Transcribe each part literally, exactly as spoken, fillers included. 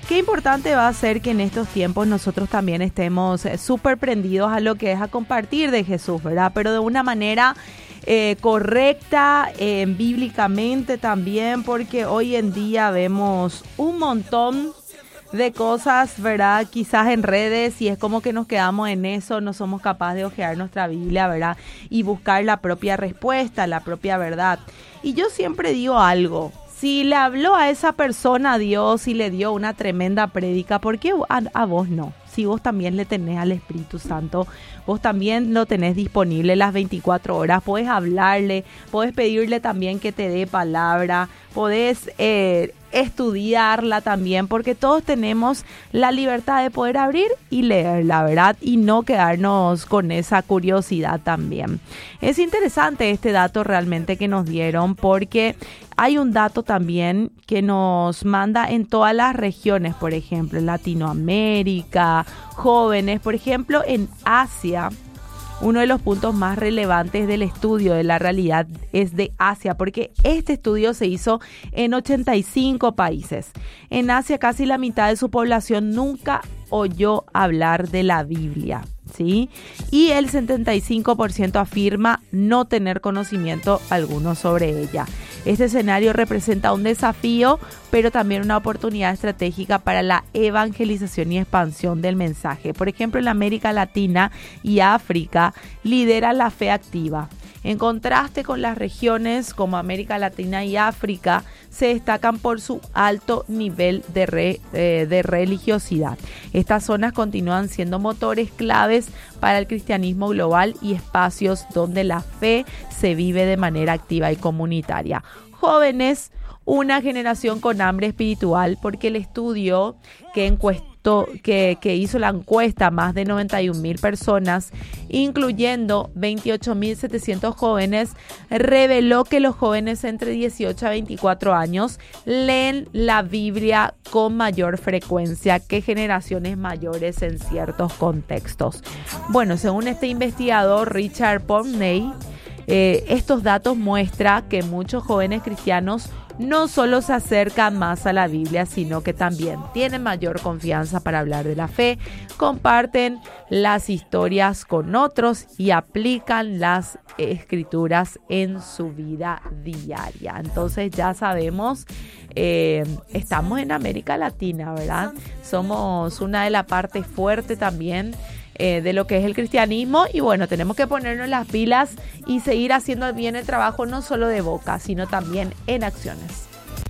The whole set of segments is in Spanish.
qué importante va a ser que en estos tiempos nosotros también estemos eh, súper prendidos a lo que es a compartir de Jesús, ¿verdad? Pero de una manera eh, correcta, eh, bíblicamente también, porque hoy en día vemos un montón de cosas, ¿verdad? Quizás en redes, y es como que nos quedamos en eso, no somos capaces de hojear nuestra Biblia, ¿verdad? Y buscar la propia respuesta, la propia verdad. Y yo siempre digo algo: si le habló a esa persona a Dios y le dio una tremenda prédica, ¿por qué a, a vos no? Si vos también le tenés al Espíritu Santo, vos también lo tenés disponible las veinticuatro horas, podés hablarle, podés pedirle también que te dé palabra, podés eh, estudiarla también, porque todos tenemos la libertad de poder abrir y leer, la verdad, y no quedarnos con esa curiosidad también. Es interesante este dato realmente que nos dieron, porque hay un dato también que nos manda en todas las regiones, por ejemplo, en Latinoamérica, jóvenes, por ejemplo, en Asia. Uno de los puntos más relevantes del estudio de la realidad es de Asia, porque este estudio se hizo en ochenta y cinco países. En Asia, casi la mitad de su población nunca oyó hablar de la Biblia, ¿sí? Y el setenta y cinco por ciento afirma no tener conocimiento alguno sobre ella. Este escenario representa un desafío, pero también una oportunidad estratégica para la evangelización y expansión del mensaje. Por ejemplo, en América Latina y África lidera la fe activa. En contraste con las regiones como América Latina y África, se destacan por su alto nivel de, re, eh, de religiosidad. Estas zonas continúan siendo motores claves para el cristianismo global y espacios donde la fe se vive de manera activa y comunitaria. Jóvenes, una generación con hambre espiritual, porque el estudio que encuestó Que, que hizo la encuesta a más de noventa y un mil personas, incluyendo veintiocho mil setecientos jóvenes, reveló que los jóvenes entre dieciocho a veinticuatro años leen la Biblia con mayor frecuencia que generaciones mayores en ciertos contextos. Bueno, según este investigador Richard Pomney, eh, estos datos muestran que muchos jóvenes cristianos no solo se acercan más a la Biblia, sino que también tienen mayor confianza para hablar de la fe, comparten las historias con otros y aplican las escrituras en su vida diaria. Entonces ya sabemos, eh, estamos en América Latina, ¿verdad? Somos una de las partes fuertes también Eh, de lo que es el cristianismo, y bueno, tenemos que ponernos las pilas y seguir haciendo bien el trabajo, no solo de boca, sino también en acciones.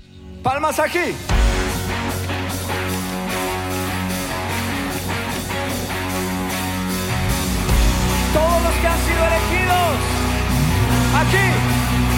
Palmas aquí. Todos los que han sido elegidos aquí.